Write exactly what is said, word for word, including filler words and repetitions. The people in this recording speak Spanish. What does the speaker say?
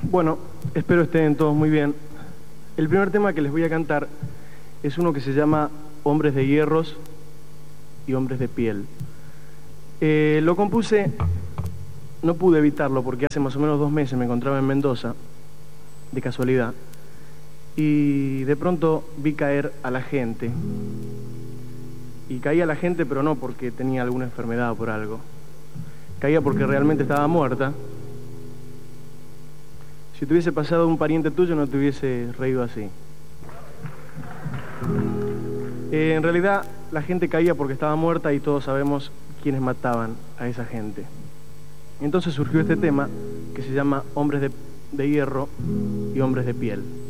Bueno, espero estén todos muy bien. El primer tema que les voy a cantar es uno que se llama Hombres de Hierros y Hombres de Piel. Eh, lo compuse, no pude evitarlo porque hace más o menos dos meses me encontraba en Mendoza, de casualidad, y de pronto vi caer a la gente. Y caía la gente, pero no porque tenía alguna enfermedad o por algo. Caía porque realmente estaba muerta. Si te hubiese pasado un pariente tuyo, no te hubiese reído así. Eh, en realidad, la gente caía porque estaba muerta y todos sabemos quiénes mataban a esa gente. Entonces surgió este tema que se llama Hombres de, de Hierro y Hombres de Piel.